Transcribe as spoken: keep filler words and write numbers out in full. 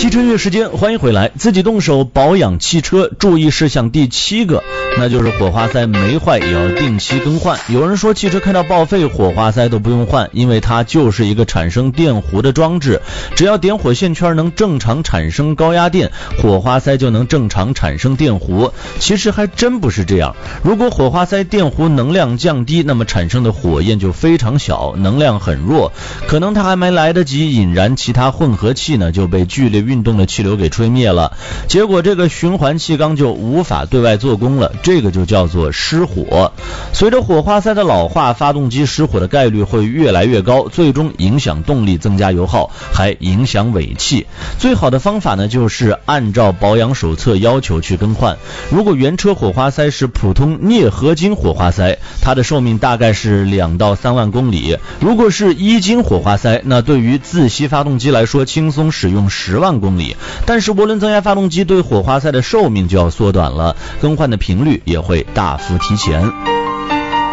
汽车音乐时间，欢迎回来。自己动手保养汽车注意事项第七个，那就是火花塞没坏也要定期更换。有人说汽车开到报废火花塞都不用换，因为它就是一个产生电弧的装置，只要点火线圈能正常产生高压电，火花塞就能正常产生电弧。其实还真不是这样，如果火花塞电弧能量降低，那么产生的火焰就非常小，能量很弱，可能它还没来得及引燃其他混合气呢，就被剧烈运动的气流给吹灭了，结果这个循环气缸就无法对外做功了，这个就叫做失火。随着火花塞的老化，发动机失火的概率会越来越高，最终影响动力，增加油耗，还影响尾气。最好的方法呢，就是按照保养手册要求去更换。如果原车火花塞是普通镍合金火花塞，它的寿命大概是两到三万公里。如果是一金火花塞，那对于自吸发动机来说，轻松使用十万公里。但是涡轮增压发动机对火花塞的寿命就要缩短了，更换的频率也会大幅提前。